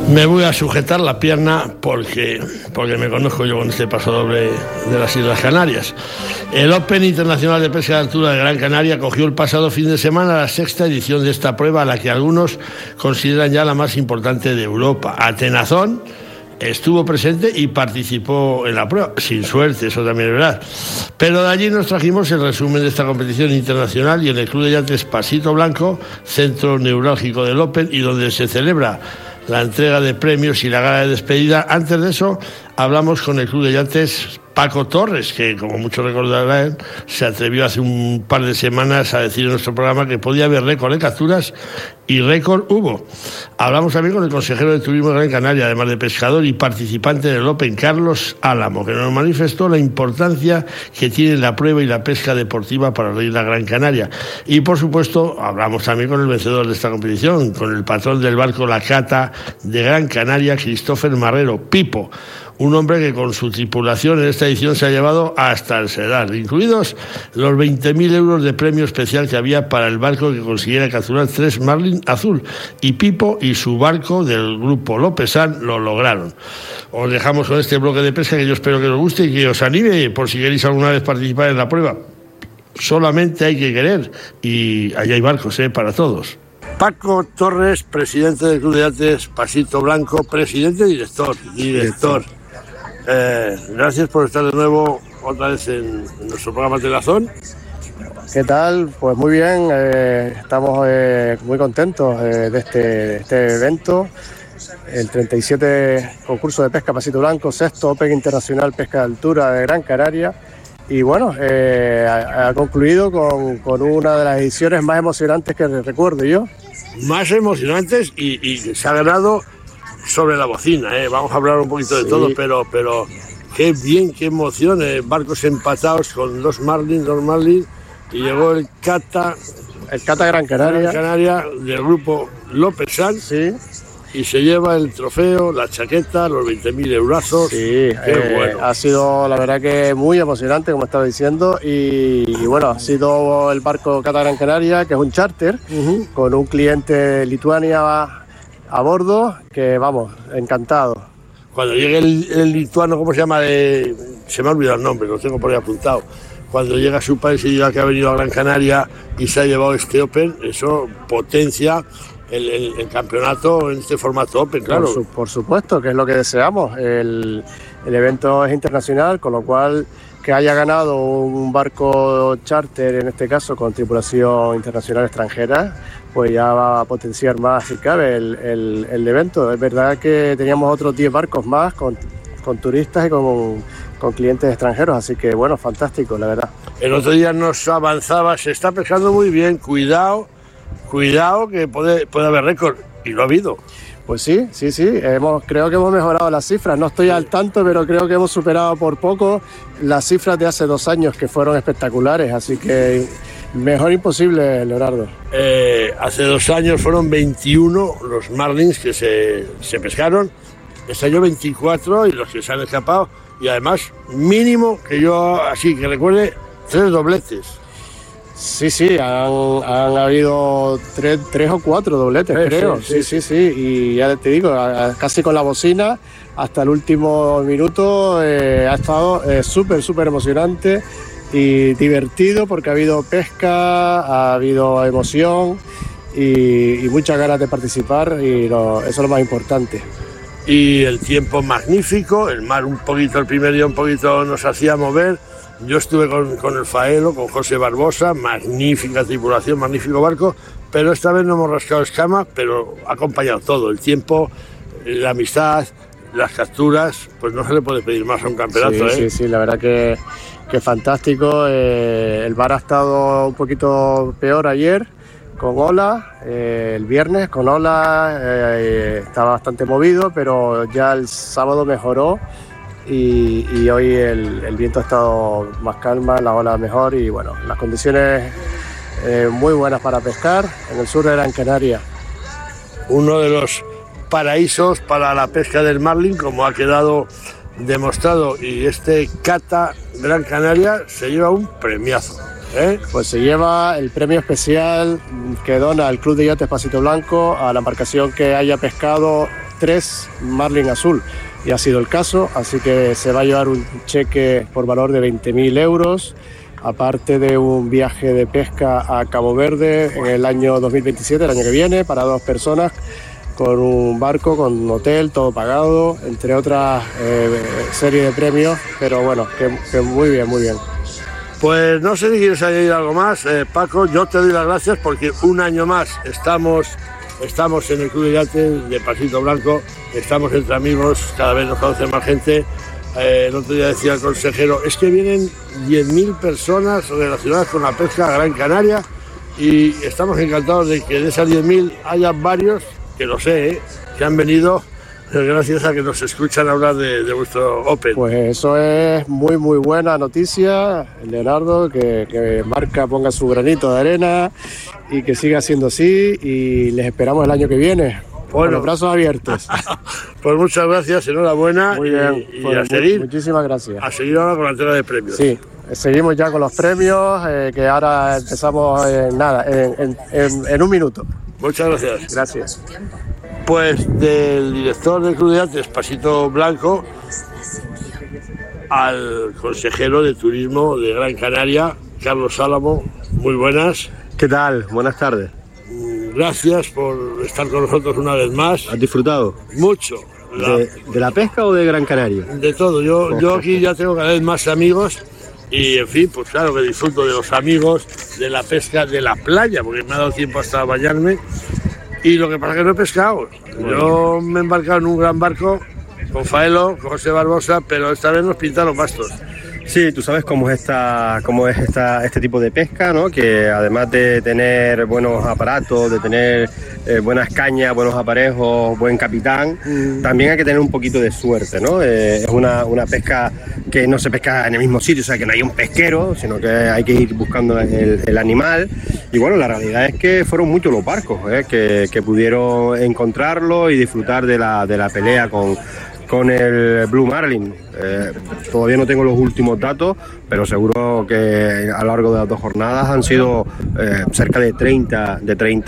Me voy a sujetar la pierna porque me conozco yo con este paso doble de las Islas Canarias. El Open Internacional de Pesca de Altura de Gran Canaria acogió el pasado fin de semana la sexta edición de esta prueba, a la que algunos consideran ya la más importante de Europa. Atenazón estuvo presente y participó en la prueba, sin suerte, eso también es verdad. Pero de allí nos trajimos el resumen de esta competición internacional y en el Club de Yates Pasito Blanco, centro neurálgico del Open y donde se celebra la entrega de premios y la gala de despedida. Antes de eso, hablamos con el Club de Yates Paco Torres, que, como muchos recordarán, se atrevió hace un par de semanas a decir en nuestro programa que podía haber récord de capturas, y récord hubo. Hablamos también con el consejero de Turismo de Gran Canaria, además de pescador y participante del Open, Carlos Álamo, que nos manifestó la importancia que tiene la prueba y la pesca deportiva para la isla Gran Canaria. Y, por supuesto, hablamos también con el vencedor de esta competición, con el patrón del barco La Cata de Gran Canaria, Christopher Marrero, Pipo, un hombre que con su tripulación en esta edición se ha llevado hasta el sedal, incluidos los 20.000 euros de premio especial que había para el barco que consiguiera capturar 3 marlin azul, y Pipo y su barco del grupo Lópezán lo lograron. Os dejamos con este bloque de pesca que yo espero que os guste y que os anime por si queréis alguna vez participar en la prueba. Solamente hay que querer, y allá hay barcos, para todos. Paco Torres, presidente del Club de Yates Pasito Blanco, presidente y director. Gracias por estar de nuevo otra vez en nuestro programa Atenazón. ¿Qué tal? Pues muy bien, estamos muy contentos de este evento, el 37 concurso de pesca Pasito Blanco, sexto Open Internacional Pesca de Altura de Gran Canaria, y bueno, ha concluido con una de las ediciones más emocionantes que recuerdo yo. Más emocionantes y se ha ganado sobre la bocina, Vamos a hablar un poquito de todo, pero qué bien, qué emoción, barcos empatados con dos marlin, y llegó el Cata Gran Canaria del grupo Lópezán, sí, y se lleva el trofeo, la chaqueta, los 20.000 eurazos. Sí, bueno. Ha sido la verdad que muy emocionante, como estaba diciendo, y bueno, ha sido el barco Cata Gran Canaria, que es un charter, con un cliente de Lituania a bordo, que vamos, encantado. Cuando llegue el lituano, ¿cómo se llama? Se me ha olvidado el nombre, lo tengo por ahí apuntado. Cuando llega a su país y diga que ha venido a Gran Canaria y se ha llevado este Open, eso potencia el campeonato en este formato Open, claro. Por supuesto, que es lo que deseamos. El evento es internacional, con lo cual que haya ganado un barco charter, en este caso con tripulación internacional extranjera, pues ya va a potenciar más, si cabe, el evento. Es verdad que teníamos otros 10 barcos más con turistas y con clientes extranjeros, así que bueno, fantástico, la verdad. El otro día nos avanzaba, se está pescando muy bien, cuidado que puede haber récord, y lo ha habido. Pues sí, creo que hemos mejorado las cifras, no estoy al tanto, pero creo que hemos superado por poco las cifras de hace 2 años, que fueron espectaculares, así que mejor imposible, Leonardo. Hace 2 años fueron 21 los marlins que se pescaron, este año 24 y los que se han escapado, y además mínimo, que yo así que recuerde, 3 dobletes. Sí, han habido 3 o 4 dobletes, creo. Sí, y ya te digo, casi con la bocina, hasta el último minuto, ha estado súper emocionante y divertido, porque ha habido pesca, ha habido emoción y muchas ganas de participar, y eso es lo más importante. Y el tiempo magnífico, el mar un poquito, el primer día un poquito nos hacía mover. Yo estuve con el Faelo, con José Barbosa, magnífica tripulación, magnífico barco, pero esta vez no hemos rascado escama, pero ha acompañado todo, el tiempo, la amistad, las capturas, pues no se le puede pedir más a un campeonato. Sí, la verdad que fantástico. El bar ha estado un poquito peor ayer, con ola, el viernes con ola, estaba bastante movido, pero ya el sábado mejoró. Y hoy el viento ha estado más calma, la ola mejor, y bueno, las condiciones muy buenas para pescar en el sur de Gran Canaria. Uno de los paraísos para la pesca del marlin, como ha quedado demostrado, y este Cata Gran Canaria se lleva un premiazo. Pues se lleva el premio especial que dona el Club de Yates Pasito Blanco a la embarcación que haya pescado 3 marlin azul, y ha sido el caso, así que se va a llevar un cheque por valor de 20.000 euros, aparte de un viaje de pesca a Cabo Verde en el año 2027, el año que viene, para 2 personas, con un barco, con un hotel, todo pagado, entre otras serie de premios, pero bueno, que muy bien, muy bien. Pues no sé si quieres añadir algo más, Paco. Yo te doy las gracias porque un año más estamos en el Club de Yates de Pasito Blanco, estamos entre amigos, cada vez nos conoce más gente. El otro día decía el consejero, es que vienen 10.000 personas relacionadas con la pesca a Gran Canaria y estamos encantados de que de esas 10.000 haya varios, que lo sé, que han venido gracias a que nos escuchan hablar de vuestro Open. Pues eso es muy muy buena noticia, Leonardo, que Marca ponga su granito de arena y que siga siendo así, y les esperamos el año que viene. Bueno, con los brazos abiertos. Pues muchas gracias, enhorabuena. Muy bien, y a seguir. Muchísimas gracias. A seguir ahora con la entrega de premios. Sí, seguimos ya con los premios, que ahora empezamos en un minuto. Muchas gracias. Gracias. Pues del director del Club de Yates Pasito Blanco al consejero de turismo de Gran Canaria, Carlos Álamo. Muy buenas. ¿Qué tal? Buenas tardes. Gracias por estar con nosotros una vez más. ¿Has disfrutado? Mucho. ¿De la pesca o de Gran Canaria? De todo. Yo aquí ya tengo cada vez más amigos y, en fin, pues claro que disfruto de los amigos, de la pesca, de la playa, porque me ha dado tiempo hasta bañarme. Y lo que pasa es que no he pescado. Yo me he embarcado en un gran barco con Faelo, con José Barbosa, pero esta vez nos pintaron bastos. Sí, tú sabes cómo es este tipo de pesca, ¿no? Que además de tener buenos aparatos, de tener buenas cañas, buenos aparejos, buen capitán, también hay que tener un poquito de suerte, ¿no? Es una pesca que no se pesca en el mismo sitio, o sea que no hay un pesquero, sino que hay que ir buscando el animal. Y bueno, la realidad es que fueron muchos los barcos que pudieron encontrarlo y disfrutar de la pelea con el Blue Marlin. Todavía no tengo los últimos datos, pero seguro que a lo largo de las 2 jornadas han sido cerca de 30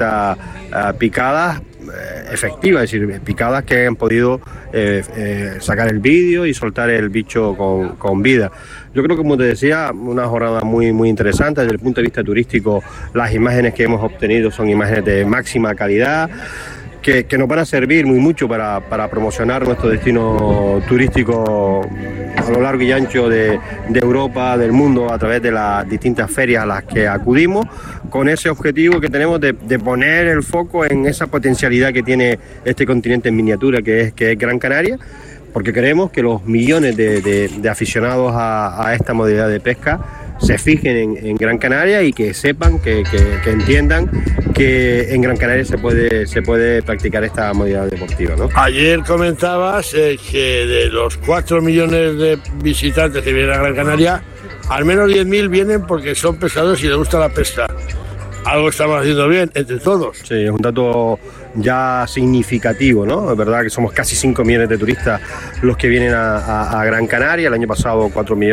picadas efectivas, es decir, picadas que han podido sacar el vídeo y soltar el bicho con vida. Yo creo que, como te decía, una jornada muy, muy interesante. Desde el punto de vista turístico, las imágenes que hemos obtenido son imágenes de máxima calidad, que nos van a servir muy mucho para promocionar nuestro destino turístico a lo largo y ancho de Europa, del mundo, a través de las distintas ferias a las que acudimos, con ese objetivo que tenemos de poner el foco en esa potencialidad que tiene este continente en miniatura que es Gran Canaria, porque creemos que los millones de aficionados a esta modalidad de pesca se fijen en Gran Canaria y que sepan, que entiendan que en Gran Canaria se puede practicar esta modalidad deportiva, ¿no? Ayer comentabas que de los 4 millones de visitantes que vienen a Gran Canaria, al menos 10.000 vienen porque son pescadores y les gusta la pesca. Algo estamos haciendo bien entre todos. Sí, es un dato ya significativo, ¿no? Es verdad que somos casi 5 millones de turistas los que vienen a Gran Canaria. El año pasado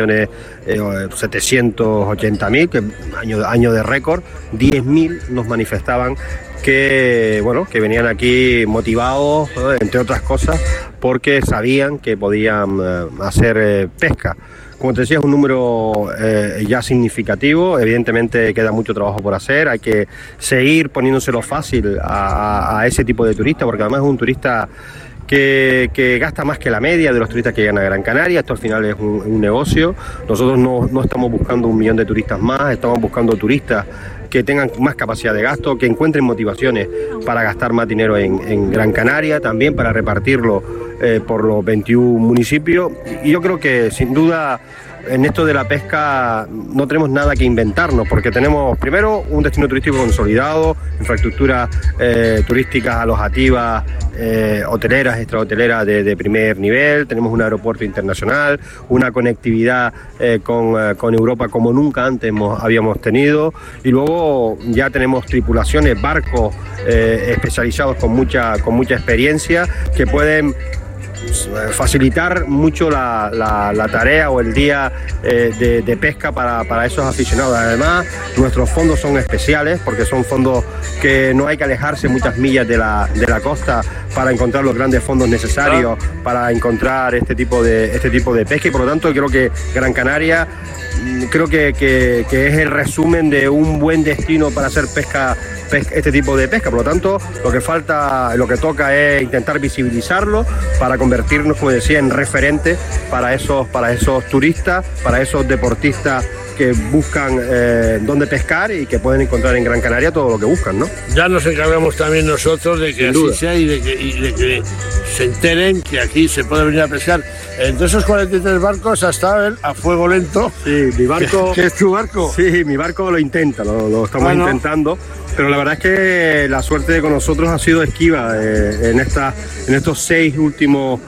4.780.000, que año de récord. 10.000 nos manifestaban que venían aquí motivados, entre otras cosas, porque sabían que podían hacer pesca. Como te decía, es un número ya significativo. Evidentemente queda mucho trabajo por hacer, hay que seguir poniéndoselo fácil a ese tipo de turista, porque además es un turista que gasta más que la media de los turistas que llegan a Gran Canaria. Esto al final es un negocio. Nosotros no estamos buscando 1 millón de turistas más, estamos buscando turistas que tengan más capacidad de gasto, que encuentren motivaciones para gastar más dinero en Gran Canaria, también para repartirlo por los 21 municipios. Y yo creo que sin duda en esto de la pesca no tenemos nada que inventarnos, porque tenemos primero un destino turístico consolidado, infraestructuras turísticas alojativas, hoteleras, extrahoteleras de primer nivel, tenemos un aeropuerto internacional, una conectividad con Europa como nunca antes habíamos tenido, y luego ya tenemos tripulaciones, barcos especializados con mucha experiencia, que pueden facilitar mucho la tarea o el día de pesca para esos aficionados. Además, nuestros fondos son especiales porque son fondos que no hay que alejarse muchas millas de la costa para encontrar los grandes fondos necesarios para encontrar este tipo de pesca, y por lo tanto creo que Gran Canaria que es el resumen de un buen destino para hacer este tipo de pesca. Por lo tanto, lo que toca es intentar visibilizarlo para convertirnos, como decía, en referente para esos turistas, para esos deportistas que buscan dónde pescar y que pueden encontrar en Gran Canaria todo lo que buscan, ¿no? Ya nos encargamos también nosotros de que así sea y de que se enteren que aquí se puede venir a pescar. Entre esos 43 barcos ha estado él a fuego lento. Sí, mi barco... ¿Qué es tu barco? Sí, mi barco lo intenta, lo estamos intentando, pero la verdad es que la suerte con nosotros ha sido esquiva en estos 6 últimos...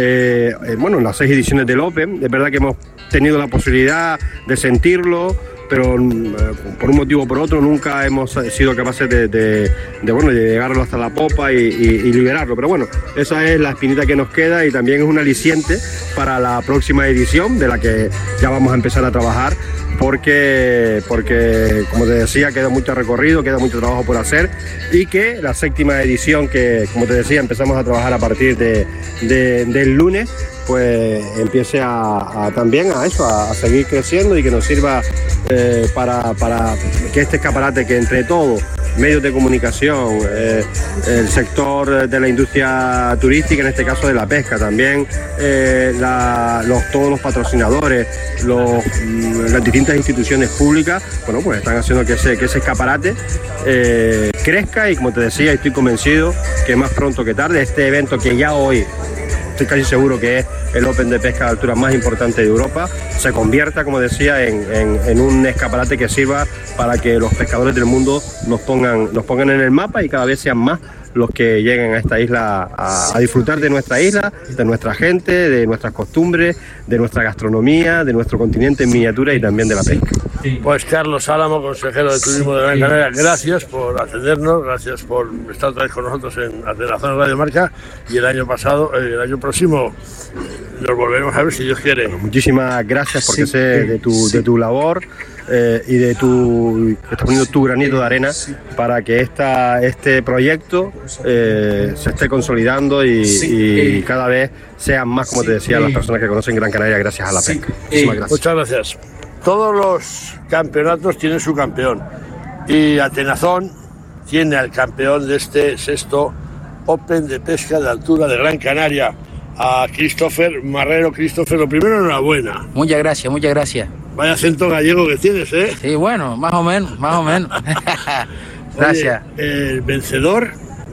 en las 6 ediciones del Open. Es verdad que hemos tenido la posibilidad de sentirlo, pero por un motivo o por otro nunca hemos sido capaces de llegarlo hasta la popa y liberarlo. Pero bueno, esa es la espinita que nos queda y también es un aliciente para la próxima edición, de la que ya vamos a empezar a trabajar, porque como te decía, queda mucho recorrido, queda mucho trabajo por hacer, y que la 7ª edición, que como te decía empezamos a trabajar a partir del lunes, pues empiece también a seguir creciendo y que nos sirva para que este escaparate, que entre todos, medios de comunicación, el sector de la industria turística, en este caso de la pesca, también todos los patrocinadores, las distintas instituciones públicas, bueno, pues están haciendo que ese escaparate crezca, y como te decía, estoy convencido que más pronto que tarde este evento, que ya hoy estoy casi seguro que es el Open de pesca de altura más importante de Europa, se convierta, como decía, en un escaparate que sirva para que los pescadores del mundo nos pongan en el mapa, y cada vez sean más los que lleguen a esta isla a disfrutar de nuestra isla, de nuestra gente, de nuestras costumbres, de nuestra gastronomía, de nuestro continente en miniatura y también de la pesca. Pues Carlos Álamo, consejero de Turismo de Gran Canaria, gracias por atendernos, gracias por estar otra vez con nosotros en Atenazón Radio Marca, y el año próximo nos volveremos a ver, si Dios quiere. Bueno, muchísimas gracias, porque sé de tu labor y que estás poniendo tu granito de arena para que este proyecto se esté consolidando y cada vez sean más, como te decía, las personas que conocen Gran Canaria gracias a la pesca. Muchísimas gracias. Muchas gracias. Todos los campeonatos tienen su campeón, y Atenazón tiene al campeón de este 6º Open de pesca de altura de Gran Canaria, a Christopher Marrero. Christopher, lo primero, enhorabuena. Muchas gracias. Vaya acento gallego que tienes, ¿eh? Sí, bueno, más o menos. Gracias. Oye, el vencedor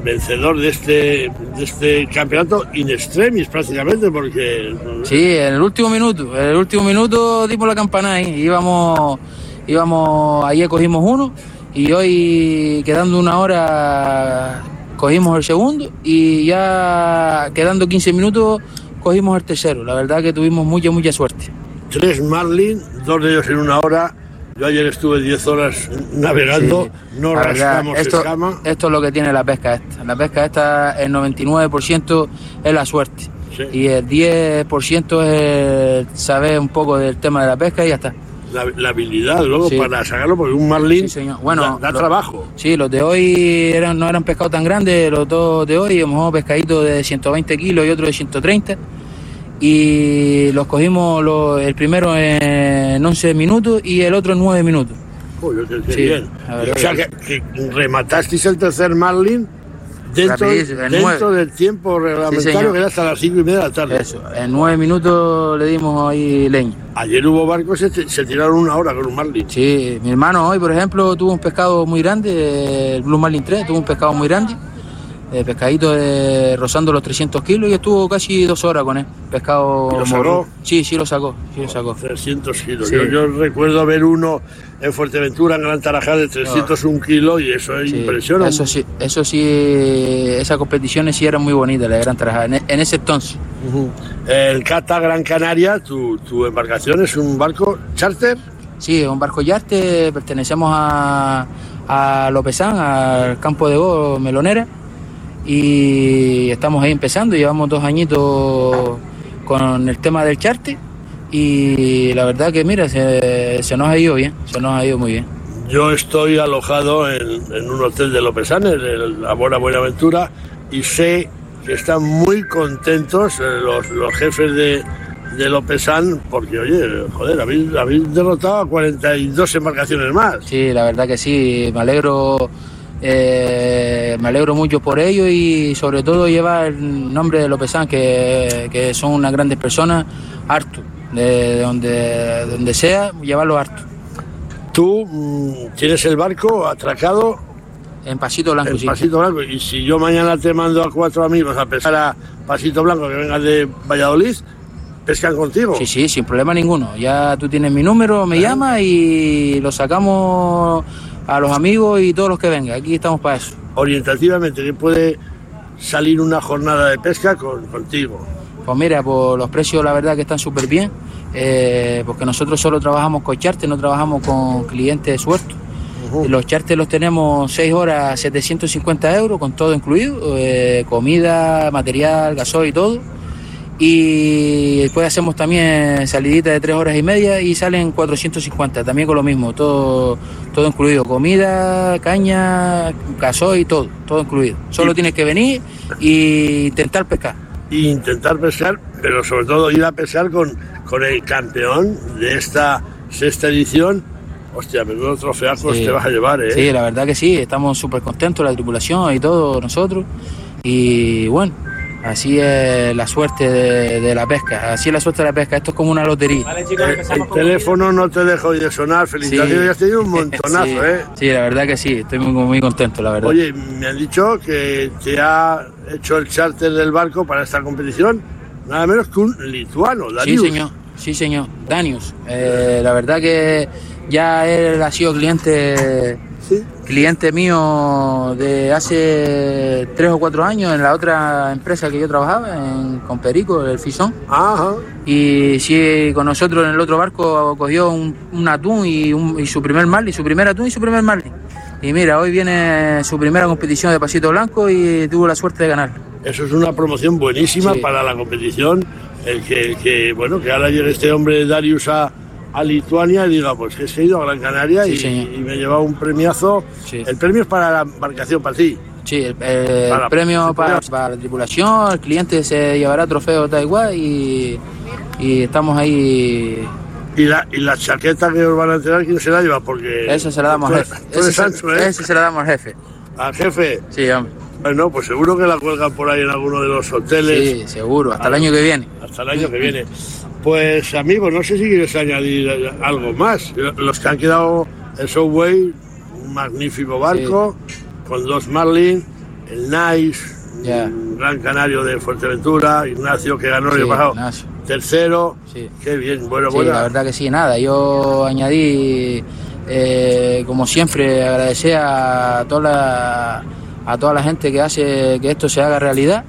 de este campeonato in extremis prácticamente, porque... Sí, en el último minuto dimos la campanada y íbamos, ayer cogimos uno, y hoy, quedando una hora, cogimos el segundo, y ya quedando 15 minutos cogimos el tercero. La verdad que tuvimos mucha suerte. 3 marlin, 2 de ellos en una hora. Yo ayer estuve 10 horas navegando, sí, no rascamos escama. Esto es lo que tiene la pesca esta. La pesca esta, el 99% es la suerte. Sí. Y el 10% es saber un poco del tema de la pesca, y ya está. La habilidad luego, sí, para sacarlo, porque un marlin, sí, bueno, da trabajo. Sí, los de hoy no eran pescados tan grandes, los dos de hoy, hemos pescaditos de 120 kilos y otro de 130. Y los cogimos el primero en 11 minutos y el otro en 9 minutos. Uy, qué sí, bien. O sea, que rematasteis el tercer marlin dentro del tiempo reglamentario, sí, que era hasta las 5:30 de la tarde. Eso, en 9 minutos le dimos ahí leña. Ayer hubo barcos que se tiraron una hora con un marlin. Sí, mi hermano hoy, por ejemplo, tuvo un pescado muy grande, el Blue Marlin 3, tuvo un pescado muy grande. Pescadito rozando los 300 kilos, y estuvo casi 2 horas con él. Pescado. ¿Lo sacó? Sí, lo sacó. 300 kilos. Sí. Yo recuerdo ver uno en Fuerteventura, en Gran Tarajal, de 301 kilos, y eso es impresionante. Eso sí, esas competiciones sí eran muy bonitas, la de Gran Tarajal, en ese entonces. El Cata Gran Canaria, tu embarcación, ¿es un barco charter? Sí, es un barco charter, pertenecemos a Lopezán, al campo de golf Melonera. y estamos ahí empezando, llevamos 2 añitos con el tema del charter y la verdad que mira, se nos ha ido bien, se nos ha ido muy bien. Yo estoy alojado en un hotel de Lopezán, en la Buenaventura, y sé que están muy contentos los jefes de Lopezán, porque oye, joder, habéis derrotado a 42 embarcaciones más. Sí, la verdad que sí, me alegro mucho por ello y sobre todo lleva el nombre de Lopezán, que son unas grandes personas, harto, de donde sea, llevarlo harto. Tú tienes el barco atracado en Pasito Blanco, sí. Pasito Blanco, y si yo mañana te mando a 4 amigos a pescar a Pasito Blanco que vengan de Valladolid, ¿pescan contigo? Sí, sin problema ninguno. Ya tú tienes mi número, me llamas y lo sacamos a los amigos y todos los que vengan. Aquí estamos para eso. Orientativamente, ¿qué puede salir una jornada de pesca contigo? Pues mira, pues los precios la verdad que están súper bien, porque nosotros solo trabajamos con charter, no trabajamos con clientes de suelto. Los charters los tenemos 6 horas, 750 euros, con todo incluido, comida, material, gasoil y todo. Y después hacemos también salidita de 3 horas y media y salen 450, también con lo mismo, todo incluido, comida, caña, gasoil, todo incluido. Solo tienes que venir e intentar pescar. Pero sobre todo ir a pescar con el campeón de esta 6ª edición. Hostia, menudo trofeazos te vas a llevar, ¿eh? Sí, la verdad que sí, estamos súper contentos, la tripulación y todos nosotros. Y bueno, así es la suerte de la pesca, así es la suerte de la pesca, esto es como una lotería. Vale, chicos, el teléfono no te deja de sonar, felicitaciones, ya has tenido un montonazo, sí, ¿eh? Sí, la verdad que sí, estoy muy contento, la verdad. Oye, me han dicho que te ha hecho el charter del barco para esta competición, nada menos que un lituano, Danius. Sí, señor, Danius. La verdad que ya él ha sido cliente mío de hace 3 o 4 años en la otra empresa que yo trabajaba, con Perico, el Fisón. Ajá. Y sí, con nosotros en el otro barco cogió un atún y su primer marlin, su primer atún y su primer marlin. Y mira, hoy viene su primera competición de Pasito Blanco y tuvo la suerte de ganar. Eso es una promoción buenísima para la competición, el que ahora llegue este hombre Darius a Lituania y diga, pues que he ido a Gran Canaria y me he llevado un premiazo. Sí. El premio es para la embarcación, para ti. Sí, el premio para la tripulación, el cliente se llevará trofeo tal igual y estamos ahí. ¿Y la chaqueta que os van a entregar, quién se la lleva? Porque esa se la damos al jefe. Ese se la damos al jefe. ¿Al jefe? Sí, hombre. Bueno, pues seguro que la cuelgan por ahí en alguno de los hoteles. Sí, seguro, hasta el año que viene. Hasta el año que viene. Pues amigos, no sé si quieres añadir algo más. Los que han quedado en Subway, un magnífico barco, con 2 marlin, el Nice, un Gran Canario de Fuerteventura, Ignacio que ganó el año pasado, Ignacio. Tercero. Sí. Qué bien, bueno. La verdad que sí, nada, yo añadí, como siempre, agradecer a toda la gente que hace que esto se haga realidad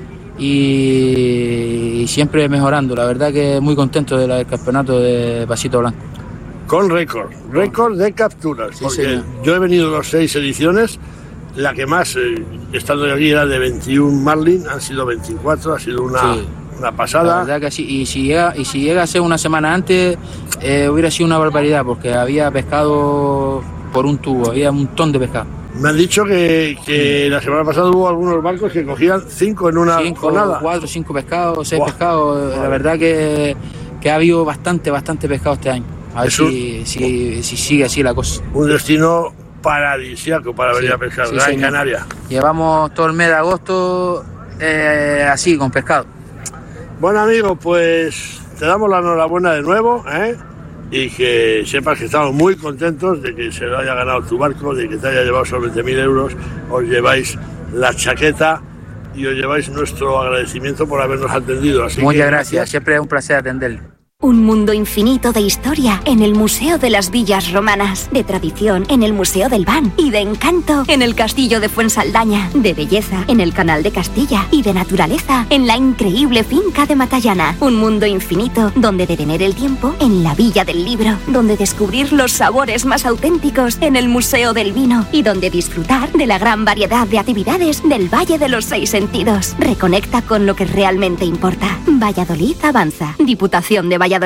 y siempre mejorando. La verdad que muy contento del campeonato de Pasito Blanco. Con récord de capturas, sí, porque señor. Yo he venido 6 ediciones, la que más, estando aquí, era de 21 marlin, han sido 24, ha sido una pasada. La verdad que sí, y si llega a ser una semana antes, hubiera sido una barbaridad, porque había pescado por un tubo, había un montón de pescado. Me han dicho que la semana pasada hubo algunos barcos que cogían 5 en una jornada. 4, 5 pescados, 6 pescados. La verdad que ha habido bastante pescado este año. A ver si sigue así la cosa. Un destino paradisíaco para venir a pescar, Gran Canaria. Llevamos todo el mes de agosto así, con pescado. Bueno, amigos, pues te damos la enhorabuena de nuevo, y que sepas que estamos muy contentos de que se lo haya ganado tu barco, de que te haya llevado sobre 20.000 euros, os lleváis la chaqueta y os lleváis nuestro agradecimiento por habernos atendido. Así Muchas gracias, siempre es un placer atenderle. Un mundo infinito de historia en el Museo de las Villas Romanas, de tradición en el Museo del Ban y de encanto en el Castillo de Fuensaldaña, de belleza en el Canal de Castilla y de naturaleza en la increíble finca de Matallana. Un mundo infinito donde detener el tiempo en la Villa del Libro, donde descubrir los sabores más auténticos en el Museo del Vino y donde disfrutar de la gran variedad de actividades del Valle de los Seis Sentidos. Reconecta con lo que realmente importa. Valladolid avanza. Diputación de Valladolid.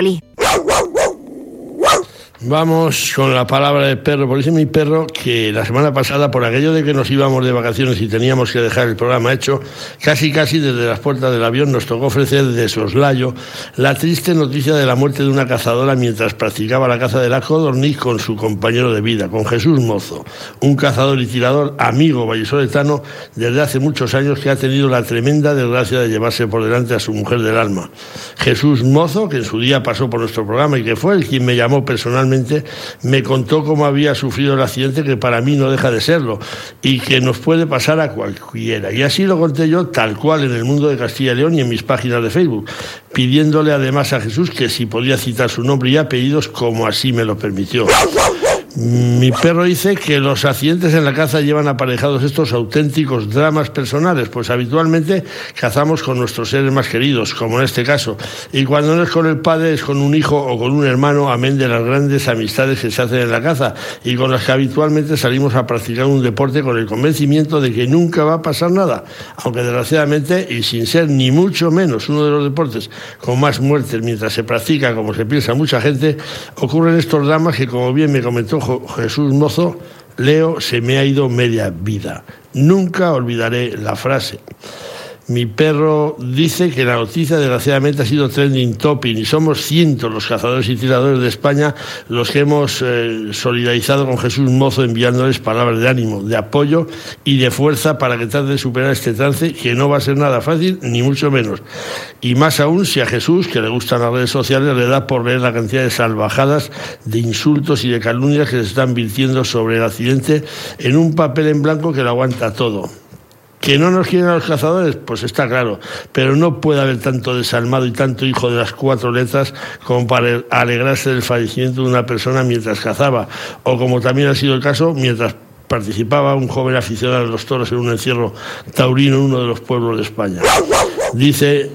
Vamos con la palabra del perro, porque dice mi perro que la semana pasada, por aquello de que nos íbamos de vacaciones y teníamos que dejar el programa hecho, casi desde las puertas del avión nos tocó ofrecer de soslayo la triste noticia de la muerte de una cazadora mientras practicaba la caza de la codorniz con su compañero de vida, con Jesús Mozo, un cazador y tirador amigo vallisoletano desde hace muchos años que ha tenido la tremenda desgracia de llevarse por delante a su mujer del alma. Jesús Mozo, que en su día pasó por nuestro programa y que fue el quien me llamó personalmente, me contó cómo había sufrido el accidente, que para mí no deja de serlo y que nos puede pasar a cualquiera. Y así lo conté yo tal cual en El Mundo de Castilla y León y en mis páginas de Facebook, pidiéndole además a Jesús que si podía citar su nombre y apellidos como así me lo permitió. Mi perro dice que los accidentes en la caza llevan aparejados estos auténticos dramas personales, pues habitualmente cazamos con nuestros seres más queridos, como en este caso, y cuando no es con el padre es con un hijo o con un hermano, amén de las grandes amistades que se hacen en la caza y con las que habitualmente salimos a practicar un deporte con el convencimiento de que nunca va a pasar nada, aunque desgraciadamente, y sin ser ni mucho menos uno de los deportes con más muertes mientras se practica, como se piensa mucha gente, ocurren estos dramas que, como bien me comentó Jesús Mozo, leo, se me ha ido media vida. Nunca olvidaré la frase. Mi perro dice que la noticia desgraciadamente ha sido trending topic y somos cientos los cazadores y tiradores de España los que hemos solidarizado con Jesús Mozo enviándoles palabras de ánimo, de apoyo y de fuerza para que trate de superar este trance que no va a ser nada fácil ni mucho menos. Y más aún si a Jesús, que le gustan las redes sociales, le da por leer la cantidad de salvajadas, de insultos y de calumnias que se están virtiendo sobre el accidente en un papel en blanco que lo aguanta todo. ¿Que no nos quieren a los cazadores? Pues está claro, pero no puede haber tanto desalmado y tanto hijo de las 4 letras como para alegrarse del fallecimiento de una persona mientras cazaba, o como también ha sido el caso, mientras participaba un joven aficionado a los toros en un encierro taurino en uno de los pueblos de España. Dice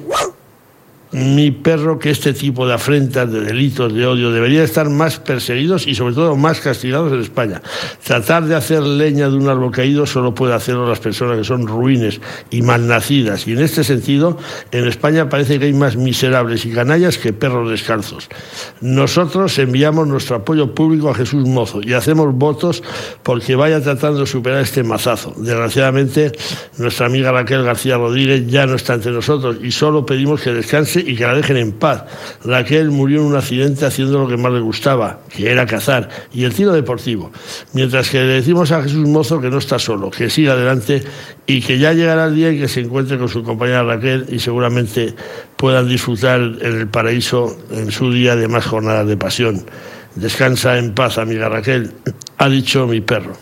mi perro que este tipo de afrentas, de delitos, de odio, deberían estar más perseguidos y sobre todo más castigados en España. Tratar de hacer leña de un árbol caído solo puede hacerlo las personas que son ruines y malnacidas. Y en este sentido, en España parece que hay más miserables y canallas que perros descalzos. Nosotros enviamos nuestro apoyo público a Jesús Mozo y hacemos votos porque vaya tratando de superar este mazazo. Desgraciadamente, nuestra amiga Raquel García Rodríguez ya no está entre nosotros y solo pedimos que descanse y que la dejen en paz. Raquel murió en un accidente haciendo lo que más le gustaba, que era cazar, y el tiro deportivo. Mientras que le decimos a Jesús Mozo que no está solo, que siga adelante y que ya llegará el día en que se encuentre con su compañera Raquel y seguramente puedan disfrutar en el paraíso en su día de más jornadas de pasión. Descansa en paz, amiga Raquel, ha dicho mi perro.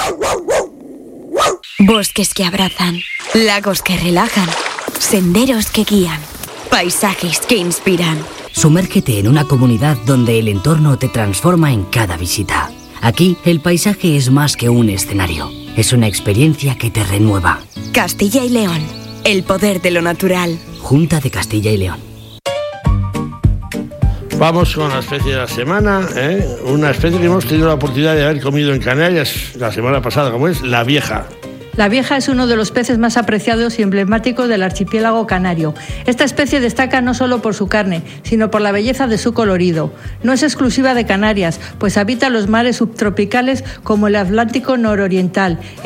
Bosques que abrazan, lagos que relajan, senderos que guían, paisajes que inspiran. Sumérgete en una comunidad donde el entorno te transforma en cada visita. Aquí, el paisaje es más que un escenario. Es una experiencia que te renueva. Castilla y León. El poder de lo natural. Junta de Castilla y León. Vamos con la especie de la semana, una especie que hemos tenido la oportunidad de haber comido en Canarias la semana pasada, como es la vieja. La vieja es uno de los peces más apreciados y emblemáticos del archipiélago canario. Esta especie destaca no solo por su carne, sino por la belleza de su colorido. No es exclusiva de Canarias, pues habita los mares subtropicales como el Atlántico nororiental,